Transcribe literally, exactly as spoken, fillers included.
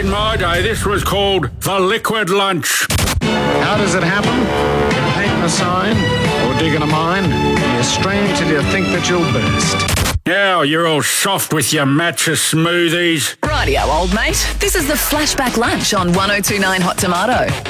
In my day, this was called the liquid lunch. How does it happen? Painting a sign or digging a mine, you strain till you think that you'll burst. Now you're all soft with your matcha smoothies. Rightio, old mate. This is the Flashback Lunch on one oh two nine Hot Tomato.